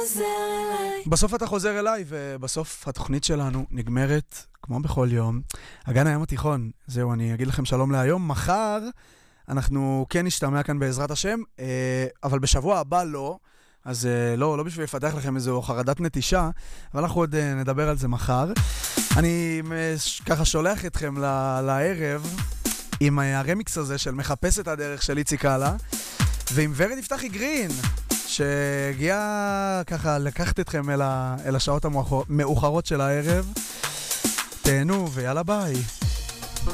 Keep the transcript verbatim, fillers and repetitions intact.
בסוף אתה חוזר אליי, ובסוף התוכנית שלנו נגמרת, כמו בכל יום, הגן הים התיכון. זהו, אני אגיד לכם שלום להיום. מחר אנחנו כן נשתמע כאן בעזרת השם, אבל בשבוע הבא לא. אז לא, לא בשביל לפתח לכם איזו חרדת נטישה, אבל אנחנו עוד נדבר על זה מחר. אני ככה שולח אתכם לערב עם הרמיקס הזה של מחפש את הדרך של איציק קאלה, ועם ורד יפתחי גרין, שהגיע ככה לקחת אתכם אל, ה, אל השעות המאוחרות של הערב. תהנו ויאללה ביי.